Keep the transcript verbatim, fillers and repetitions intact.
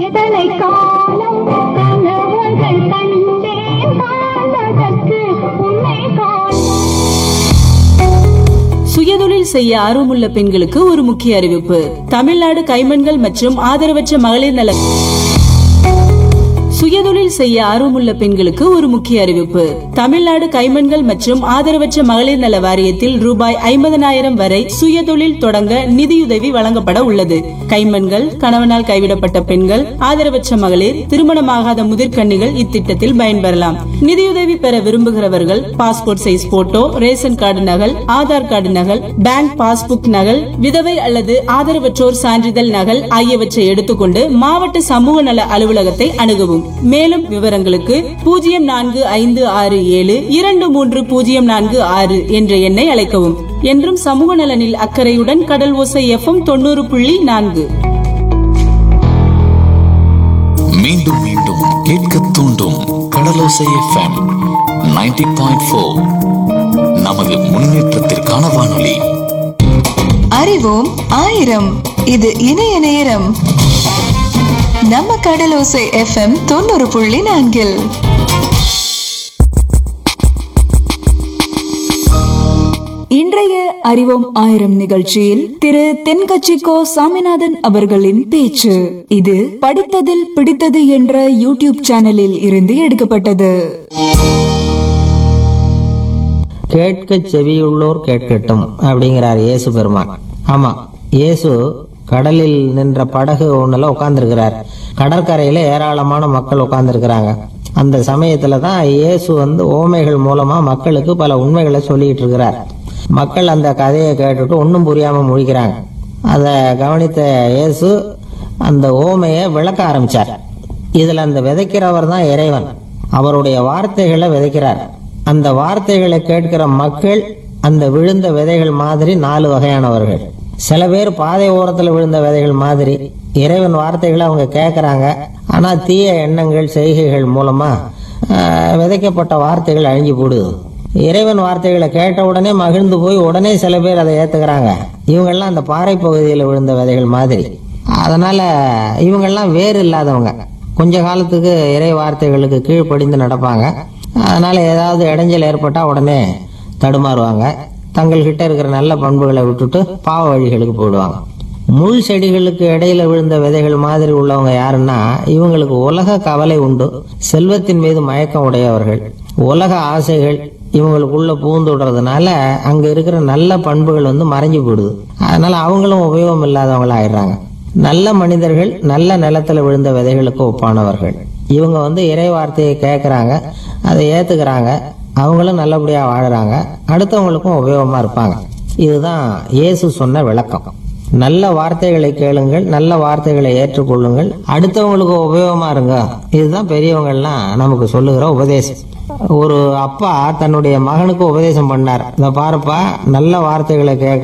எத்தனை காலம் கனவுகள் கண்டேன் காண்பதற்கு உன்னை காண. சுயதொழில் செய்ய ஆர்வமுள்ள பெண்களுக்கு ஒரு முக்கிய அறிவிப்பு. தமிழ்நாடு கைம்பெண்கள் மற்றும் ஆதரவற்ற மகளிர் நல சுயதொழில் செய்ய ஆர்வமுள்ள பெண்களுக்கு ஒரு முக்கிய அறிவிப்பு. தமிழ்நாடு கைம்பெண்கள் மற்றும் ஆதரவற்ற மகளிர் நல வாரியத்தில் ரூபாய் ஐம்பதனாயிரம் வரை சுயதொழில் தொடங்க நிதியுதவி வழங்கப்பட உள்ளது. கைம்பெண்கள், கணவனால் கைவிடப்பட்ட பெண்கள், ஆதரவற்ற மகளிர், திருமணமாகாத முதிர்கன்னிகள் இத்திட்டத்தில் பயன்பெறலாம். நிதியுதவி பெற விரும்புகிறவர்கள் passport size photo, ration card நகல், ஆதார் கார்டு நகல், பேங்க் பாஸ்புக் நகல், விதவை அல்லது ஆதரவற்றோர் சான்றிதழ் நகல் ஆகியவற்றை எடுத்துக்கொண்டு மாவட்ட சமூக நல அலுவலகத்தை அணுகவும். மேலும் விவரங்களுக்கு பூஜ்ஜியம் நான்கு ஐந்து ஆறு ஏழு இரண்டு மூன்று பூஜ்ஜியம் நான்கு ஆறு என்ற எண்ணை அழைக்கவும். என்றும் சமூக நலனில் அக்கறையுடன் கடல் ஓசை எஃப்எம் தொண்ணூறு புள்ளி நான்கு. மீண்டும் மீண்டும் கேட்க தூண்டும் கடலோசை எஃப்எம் நைன்டி பாயிண்ட் ஃபோர். நமது முன்னேற்றத்திற்கான வானொலி. அறிவோம் ஆயிரம். இது இணைய நேரம். நம்ம கடலோசை எஃப்எம் தொண்ணூறு புள்ளி நான்கில் இன்றைய அறிவோம் ஆயிரம் நிகழ்ச்சியில் திரு தென்கட்சிக்கோ சாமிநாதன் அவர்களின் பேச்சு. இது படித்ததில் பிடித்தது என்ற யூடியூப் சேனலில் இருந்து எடுக்கப்பட்டது. கேட்க செவியுள்ளோர் கேட்கட்டும் அப்படிங்கிறார் இயேசு பெருமான். ஆமா, இயேசு கடலில் நின்ற படகு ஒண்ணுல உட்கார்ந்துருக்கிறார். கடற்கரையில ஏராளமான மக்கள் உட்கார்ந்துருக்கிறாங்க. அந்த சமயத்துல தான் இயேசு வந்து ஓமைகள் மூலமா மக்களுக்கு பல உண்மைகளை சொல்லிட்டு இருக்கிறார். மக்கள் அந்த கதையை கேட்டுட்டு ஒன்னும் புரியாம முழிக்கிறாங்க. அத கவனித்த இயேசு அந்த ஓமையை விளக்க ஆரம்பிச்சார். இதுல அந்த விதைக்கிறவர் தான் இறைவன். அவருடைய வார்த்தைகளை விதைக்கிறார். அந்த வார்த்தைகளை கேட்கிற மக்கள் அந்த விழுந்த விதைகள் மாதிரி நாலு வகையானவர்கள். சில பேர் பாதை ஓரத்துல விழுந்த விதைகள் மாதிரி இறைவன் வார்த்தைகளை அவங்க கேட்கறாங்க. ஆனா தீய எண்ணங்கள், செய்கைகள் மூலமா விதைக்கப்பட்ட வார்த்தைகள் அழிஞ்சு போடுது. இறைவன் வார்த்தைகளை கேட்ட உடனே மகிழ்ந்து போய் உடனே சில பேர் அதை ஏத்துக்கிறாங்க. இவங்கெல்லாம் அந்த பாறை பகுதியில் விழுந்த விதைகள் மாதிரி. அதனால இவங்கெல்லாம் வேறு இல்லாதவங்க. கொஞ்ச காலத்துக்கு இறை வார்த்தைகளுக்கு கீழ்ப்படிந்து நடப்பாங்க. அதனால ஏதாவது இடைஞ்சல் ஏற்பட்டா உடனே தடுமாறுவாங்க. தங்கள்கிட்ட இருக்கிற நல்ல பண்புகளை விட்டுட்டு பாவ வழிகளுக்கு போயிடுவாங்க. முள் செடிகளுக்கு இடையில விழுந்த விதைகள் மாதிரி உள்ளவங்க யாருன்னா, இவங்களுக்கு உலக கவலை உண்டு, செல்வத்தின் மீது மயக்கம் உடையவர்கள், உலக ஆசைகள் இவங்களுக்குள்ள பூந்துடுறதுனால அங்க இருக்கிற நல்ல பண்புகள் வந்து மறைஞ்சு போயிடுது. அதனால அவங்களும் உபயோகம் இல்லாதவங்களா ஆயிடுறாங்க. நல்ல மனிதர்கள் நல்ல நிலத்துல விழுந்த விதைகளுக்கு ஒப்பானவர்கள். இவங்க வந்து இறை வார்த்தையை கேட்கறாங்க, அதை ஏத்துக்கிறாங்க, அவங்களும் நல்லபடியா வாழறாங்க, அடுத்தவங்களுக்கும் உபயோகமா இருப்பாங்க. இதுதான் இயேசு சொன்ன விளக்கம். நல்ல வார்த்தைகளை கேளுங்கள், நல்ல வார்த்தைகளை ஏற்றுக்கொள்ளுங்கள், அடுத்தவங்களுக்கு உபயோகமா இருங்க. இதுதான் பெரியவங்க எல்லாம் நமக்கு சொல்லுகிற உபதேசம். ஒரு அப்பா தன்னுடைய மகனுக்கு உபதேசம் பண்ணார். இத பாருப்பா, நல்ல வார்த்தைகளை கேட்க